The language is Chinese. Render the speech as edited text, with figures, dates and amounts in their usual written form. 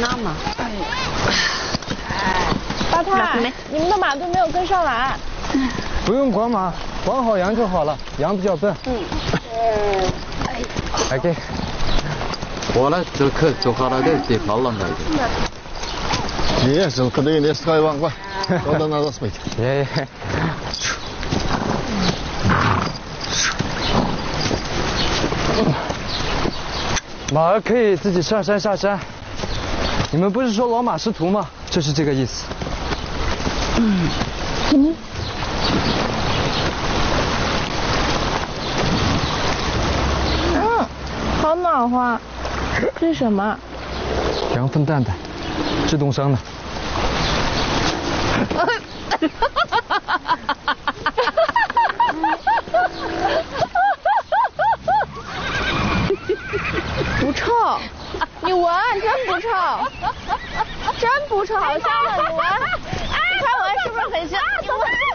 那嘛。 八太，你们的马都没有跟上来。 不用管马，管好羊就好了，羊比较笨。来给。 Voilà, så har det i fallene. Yes, så kan du neste gang va. Och den andra spik. 马儿可以自己上山下山。你们不是说老马识途吗？就是这个意思。 好暖和。这是什么？ 羊粪蛋蛋，治冻伤的。 不臭，你闻，真不臭，真不臭，好香的，你闻，你看闻是不是很香？你闻。